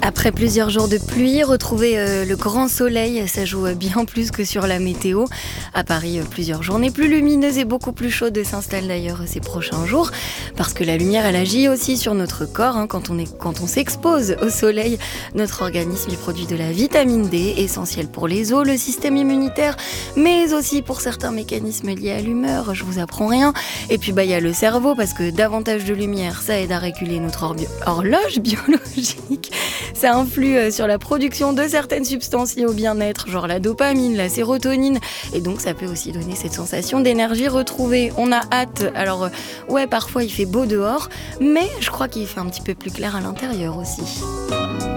Après plusieurs jours de pluie, retrouver le grand soleil, ça joue bien plus que sur la météo. À Paris, plusieurs journées plus lumineuses et beaucoup plus chaudes s'installent d'ailleurs ces prochains jours. Parce que la lumière, elle agit aussi sur notre corps. Quand on s'expose au soleil, notre organisme y produit de la vitamine D, essentielle pour les os, le système immunitaire, mais aussi pour certains mécanismes liés à l'humeur. Je vous apprends rien. Et puis il y a le cerveau, parce que davantage de lumière, ça aide à réguler notre horloge biologique. Ça influe sur la production de certaines substances liées au bien-être, genre la dopamine, la sérotonine. Et donc ça peut aussi donner cette sensation d'énergie retrouvée. On a hâte. Alors parfois il fait beau dehors, mais je crois qu'il fait un petit peu plus clair à l'intérieur aussi.